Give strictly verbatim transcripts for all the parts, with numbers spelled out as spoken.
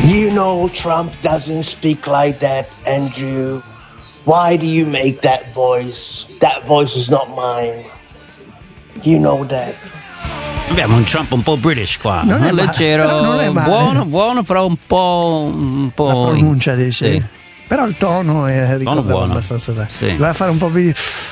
You know Trump doesn't speak like that, Andrew. Why do you make that voice? That voice is not mine. You know that. Abbiamo un Trump un po' British qua, non è leggero, male, non è male. buono, buono, però un po', un po' la pronuncia dei sì. sì. Però il tono è ricordato abbastanza da. Sì. Va a fare un po' più di.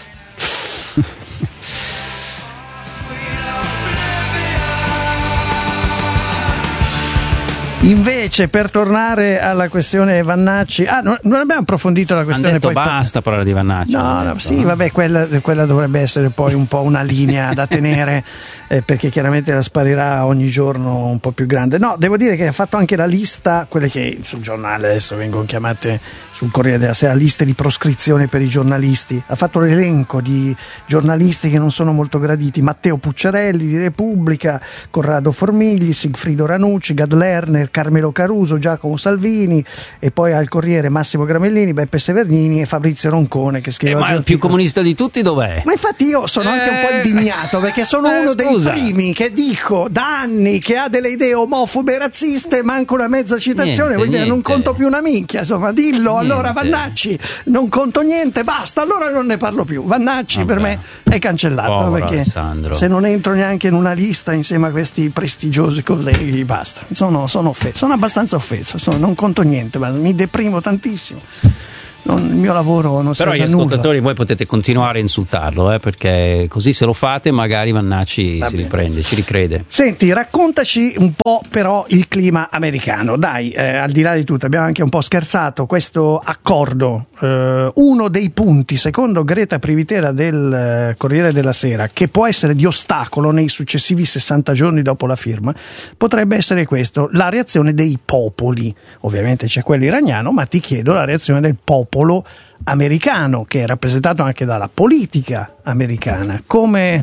Invece, per tornare alla questione Vannacci, ah, non, non abbiamo approfondito la questione. Han detto poi basta parlare di Vannacci. No, no, detto, sì, no? vabbè, quella, quella dovrebbe essere poi un po' una linea da tenere, eh, perché chiaramente la sparirà ogni giorno un po' più grande. No, devo dire che ha fatto anche la lista, quelle che sul giornale adesso vengono chiamate sul Corriere della Sera, liste di proscrizione per i giornalisti. Ha fatto l'elenco di giornalisti che non sono molto graditi: Matteo Pucciarelli di Repubblica, Corrado Formigli, Sigfrido Ranucci, Gad Lerner, Carmelo Caruso, Giacomo Salvini, e poi al Corriere Massimo Gramellini, Beppe Severnini e Fabrizio Roncone, che scrive eh, ma il più comunista di tutti dov'è? Ma infatti io sono eh, anche un po' indignato, perché sono eh, uno scusa. dei primi che dico da anni che ha delle idee omofobe e razziste, manco una mezza citazione, niente, quindi niente. non conto più una minchia, insomma, dillo. Niente. Allora Vannacci non conto niente, basta, allora non ne parlo più. Vannacci Vabbè. per me è cancellato. Povero perché Alessandro. Se non entro neanche in una lista insieme a questi prestigiosi colleghi, basta, sono, sono offeso, sono abbastanza offeso, sono, non conto niente, ma mi deprimo tantissimo. Non, il mio lavoro non serve a nulla. Però gli ascoltatori voi potete continuare a insultarlo, eh, perché così se lo fate magari Vannacci Va si bene. riprende, ci ricrede. Senti, raccontaci un po' però il clima americano, dai, eh, al di là di tutto, abbiamo anche un po' scherzato, questo accordo, eh, uno dei punti secondo Greta Privitera del eh, Corriere della Sera che può essere di ostacolo nei successivi sessanta giorni dopo la firma, potrebbe essere questo: la reazione dei popoli. Ovviamente c'è quello iraniano, ma ti chiedo la reazione del popolo americano, che è rappresentato anche dalla politica americana. Come,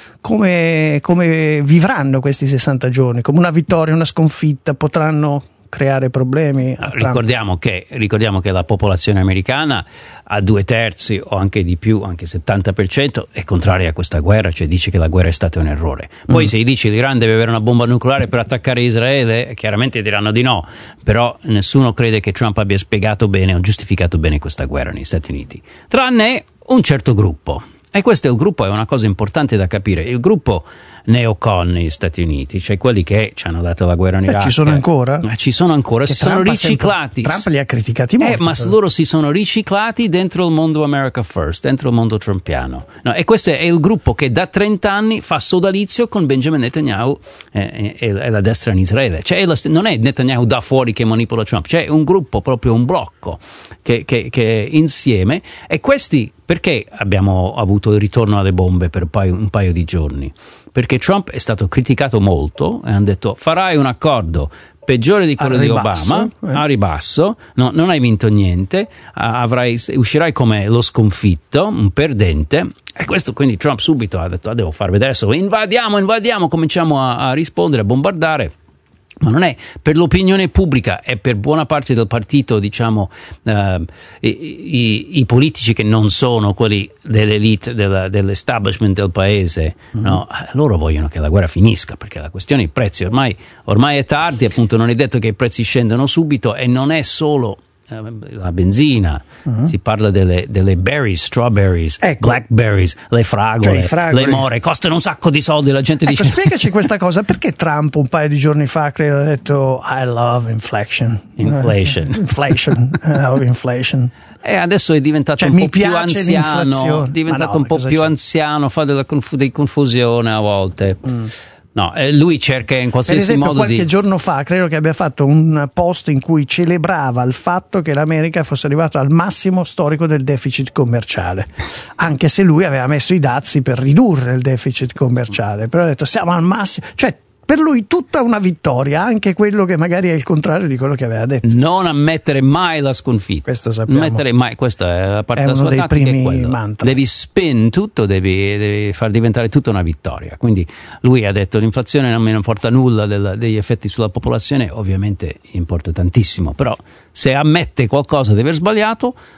come, come vivranno questi sessanta giorni? Come una vittoria, una sconfitta? Potranno creare problemi? Ricordiamo che, ricordiamo che la popolazione americana a due terzi o anche di più, anche settanta per cento, è contraria a questa guerra, cioè dice che la guerra è stata un errore. Poi mm. se gli dici l'Iran deve avere una bomba nucleare per attaccare Israele, chiaramente diranno di no, però nessuno crede che Trump abbia spiegato bene o giustificato bene questa guerra negli Stati Uniti, tranne un certo gruppo. E questo è il gruppo, è una cosa importante da capire, il gruppo neocon negli Stati Uniti, cioè quelli che ci hanno dato la guerra in Iraq. Eh, ci sono ancora? Eh, ci sono ancora, si sono riciclati. Sempre, Trump li ha criticati molto. Eh, ma però. loro si sono riciclati dentro il mondo America First, dentro il mondo trumpiano. No, e questo è il gruppo che da trenta anni fa sodalizio con Benjamin Netanyahu e, e, e la destra in Israele. Cioè è la, non è Netanyahu da fuori che manipola Trump, c'è un gruppo, proprio un blocco che, che, che insieme, e questi. Perché abbiamo avuto il ritorno alle bombe per un paio, un paio di giorni? Perché Trump è stato criticato molto e hanno detto: farai un accordo peggiore di quello di Obama, eh. a ribasso, no, non hai vinto niente, avrai, uscirai come lo sconfitto, un perdente. E questo, quindi Trump subito ha detto: ah, devo far vedere adesso, invadiamo, invadiamo, cominciamo a, a rispondere, a bombardare. Ma non è per l'opinione pubblica e per buona parte del partito, diciamo, uh, i, i, i politici che non sono quelli dell'elite, della, dell'establishment del paese, mm-hmm. no? Loro vogliono che la guerra finisca, perché la questione dei prezzi ormai, ormai è tardi, appunto non è detto che i prezzi scendano subito, e non è solo la benzina, uh-huh. si parla delle, delle berries, strawberries, ecco. blackberries, le fragole, cioè, le more, costano un sacco di soldi, la gente ecco, dice... spiegaci questa cosa, perché Trump un paio di giorni fa credo ha detto I love inflation inflation inflation I love inflation. E adesso è diventato cioè, un po' più anziano, è diventato no, un po' più c'è? anziano, fa della conf- di confusione a volte. Mm. No, lui cerca in qualsiasi per esempio, modo qualche di... giorno fa credo che abbia fatto un post in cui celebrava il fatto che l'America fosse arrivata al massimo storico del deficit commerciale, anche se lui aveva messo i dazi per ridurre il deficit commerciale, però ha detto siamo al massimo, cioè per lui tutta una vittoria, anche quello che magari è il contrario di quello che aveva detto. Non ammettere mai la sconfitta. Questo sappiamo. Non ammettere mai, questa è la parte è della uno sua dei tattica, primi è mantra. Devi spin tutto, devi, devi far diventare tutto una vittoria. Quindi lui ha detto l'inflazione non mi importa nulla del, degli effetti sulla popolazione, ovviamente importa tantissimo, però se ammette qualcosa di aver sbagliato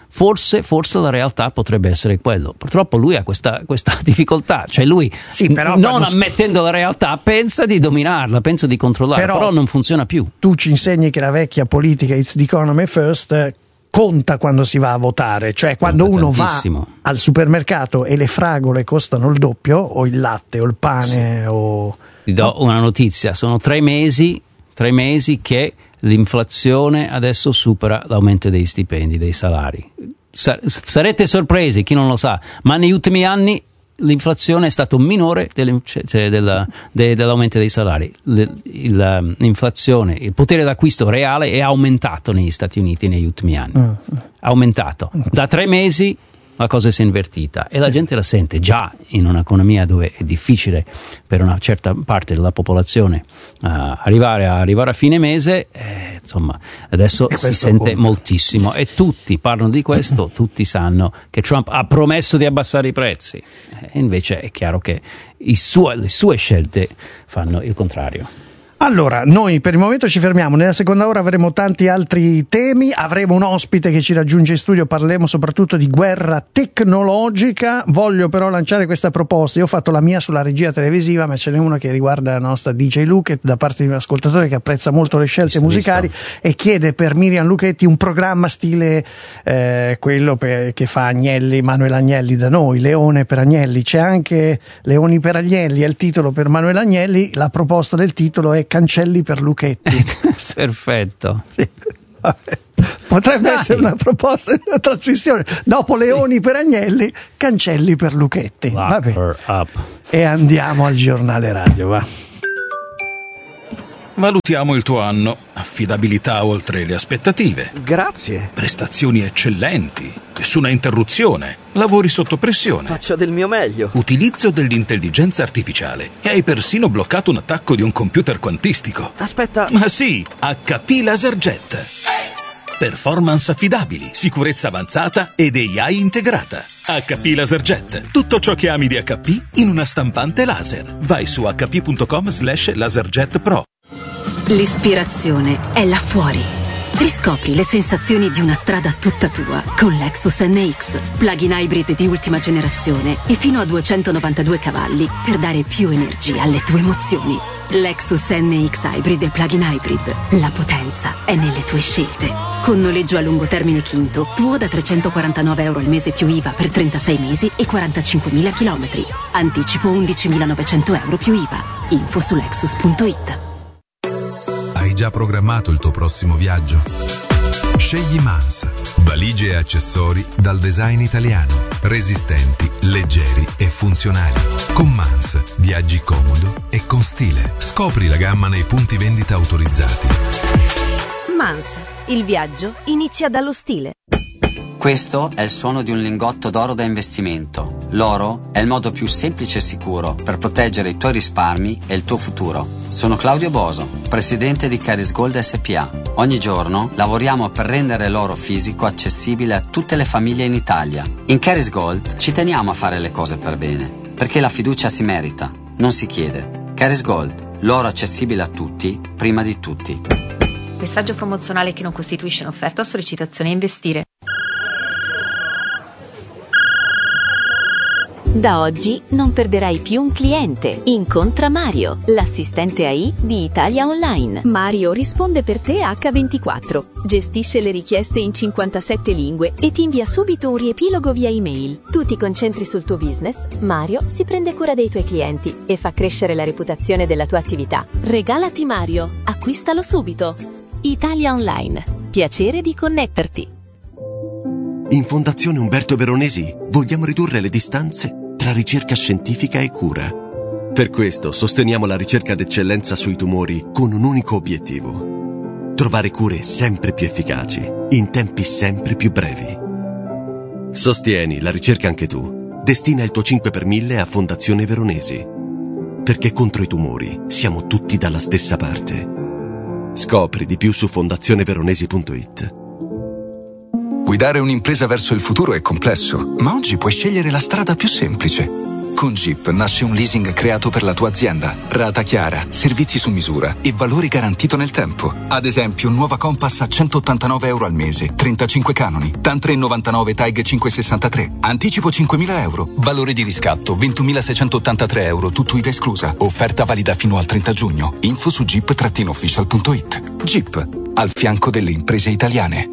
forse, forse la realtà potrebbe essere quello. Purtroppo lui ha questa, questa difficoltà, cioè lui sì, però, non quando... ammettendo la realtà pensa di dominarla, pensa di controllarla, però, però non funziona più. Tu ci insegni che la vecchia politica It's the economy first conta quando si va a votare, cioè quando conta uno tantissimo. Va al supermercato e le fragole costano il doppio, o il latte o il pane, sì. o... Ti do una notizia, sono tre mesi, tre mesi che l'inflazione adesso supera l'aumento dei stipendi, dei salari. Sarete sorpresi, chi non lo sa, ma negli ultimi anni l'inflazione è stato minore cioè della, de, dell'aumento dei salari. L'inflazione, il potere d'acquisto reale è aumentato negli Stati Uniti negli ultimi anni. Mm. Aumentato. Da tre mesi la cosa si è invertita e la gente la sente già in un'economia dove è difficile per una certa parte della popolazione uh, arrivare, a, arrivare a fine mese, eh, insomma adesso si sente conta. moltissimo e tutti parlano di questo, tutti sanno che Trump ha promesso di abbassare i prezzi e invece è chiaro che i suo, le sue scelte fanno il contrario. Allora, noi per il momento ci fermiamo, nella seconda ora avremo tanti altri temi, avremo un ospite che ci raggiunge in studio, parleremo soprattutto di guerra tecnologica. Voglio però lanciare questa proposta, io ho fatto la mia sulla regia televisiva, ma ce n'è una che riguarda la nostra D J Luket, da parte di un ascoltatore che apprezza molto le scelte musicali e chiede per Miriam Luchetti un programma stile eh, quello per, che fa Agnelli, Manuel Agnelli da noi, Leone per Agnelli. C'è anche Leoni per Agnelli, è il titolo per Manuel Agnelli, la proposta del titolo è Cancelli per Luchetti. Perfetto. Sì. Potrebbe Dai. essere una proposta di una trasmissione. Dopo sì. Leoni per Agnelli, Cancelli per Luchetti. Vabbè. Up. E andiamo al giornale radio, va. Valutiamo il tuo anno. Affidabilità oltre le aspettative. Grazie. Prestazioni eccellenti. Nessuna interruzione. Lavori sotto pressione. Faccio del mio meglio. Utilizzo dell'intelligenza artificiale. E hai persino bloccato un attacco di un computer quantistico. Aspetta. Ma sì, H P LaserJet. Performance affidabili, sicurezza avanzata ed A I integrata. H P LaserJet. Tutto ciò che ami di H P in una stampante laser. Vai su hp.com slash laserjet pro. L'ispirazione è là fuori. Riscopri le sensazioni di una strada tutta tua con Lexus N X, plug-in hybrid di ultima generazione e fino a duecentonovantadue cavalli per dare più energia alle tue emozioni. Lexus N X Hybrid e plug-in hybrid. La potenza è nelle tue scelte. Con noleggio a lungo termine Quinto, tuo da trecentoquarantanove euro al mese più I V A per trentasei mesi e quarantacinquemila chilometri. Anticipo undicimilanovecento euro più I V A. Info su lexus punto it. Hai già programmato il tuo prossimo viaggio? Scegli Mans, valigie e accessori dal design italiano, resistenti, leggeri e funzionali. Con Mans viaggi comodo e con stile. Scopri la gamma nei punti vendita autorizzati. Mans, il viaggio inizia dallo stile. Questo è il suono di un lingotto d'oro da investimento. L'oro è il modo più semplice e sicuro per proteggere i tuoi risparmi e il tuo futuro. Sono Claudio Boso, presidente di Caris Gold S P A. Ogni giorno lavoriamo per rendere l'oro fisico accessibile a tutte le famiglie in Italia. In Caris Gold ci teniamo a fare le cose per bene, perché la fiducia si merita, non si chiede. Caris Gold, l'oro accessibile a tutti, prima di tutti. Messaggio promozionale che non costituisce un'offerta o sollecitazione a investire. Da oggi non perderai più un cliente. Incontra Mario, l'assistente A I di Italia Online. Mario risponde per te acca ventiquattro, gestisce le richieste in cinquantasette lingue e ti invia subito un riepilogo via email. Tu ti concentri sul tuo business, Mario si prende cura dei tuoi clienti e fa crescere la reputazione della tua attività. Regalati Mario, acquistalo subito. Italia Online, piacere di connetterti. In Fondazione Umberto Veronesi vogliamo ridurre le distanze tra ricerca scientifica e cura. Per questo sosteniamo la ricerca d'eccellenza sui tumori con un unico obiettivo: trovare cure sempre più efficaci, in tempi sempre più brevi. Sostieni la ricerca anche tu. Destina il tuo cinque per mille a Fondazione Veronesi. Perché contro i tumori siamo tutti dalla stessa parte. Scopri di più su fondazione veronesi punto it. Guidare un'impresa verso il futuro è complesso, ma oggi puoi scegliere la strada più semplice. Con Jeep nasce un leasing creato per la tua azienda. Rata chiara, servizi su misura e valore garantito nel tempo. Ad esempio, nuova Compass a centottantanove euro al mese, trentacinque canoni, T A N tre virgola novantanove Taig cinquecentosessantatré. Anticipo cinquemila euro. Valore di riscatto ventumilaseicentottantatré euro, tutto I V A esclusa. Offerta valida fino al trenta giugno. Info su jeep official punto it. Jeep, al fianco delle imprese italiane.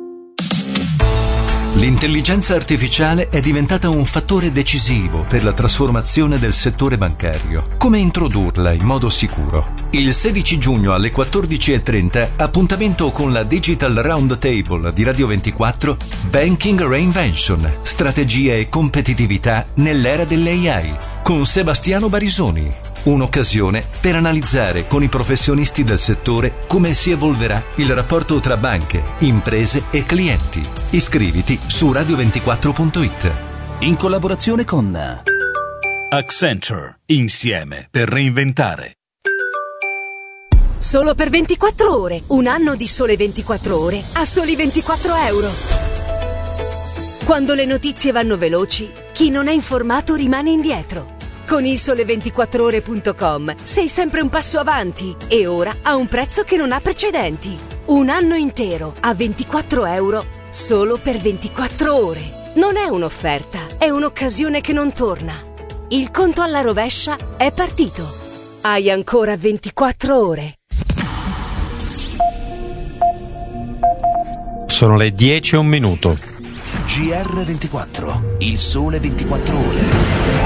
L'intelligenza artificiale è diventata un fattore decisivo per la trasformazione del settore bancario. Come introdurla in modo sicuro? Il sedici giugno alle quattordici e trenta, appuntamento con la Digital Roundtable di Radio ventiquattro, Banking Reinvention, strategia e competitività nell'era dell'A I, con Sebastiano Barisoni. Un'occasione per analizzare con i professionisti del settore come si evolverà il rapporto tra banche, imprese e clienti. Iscriviti su radio ventiquattro punto it. In collaborazione con Accenture, insieme per reinventare. Solo per ventiquattro ore, un anno di Sole ventiquattro ore a soli ventiquattro euro. Quando le notizie vanno veloci, chi non è informato rimane indietro. Con il sole ventiquattro ore punto com sei sempre un passo avanti e ora a un prezzo che non ha precedenti. Un anno intero a ventiquattro euro solo per ventiquattro ore. Non è un'offerta, è un'occasione che non torna. Il conto alla rovescia è partito. Hai ancora ventiquattro ore. Sono le dieci e un minuto. G R ventiquattro, il sole ventiquattro ore.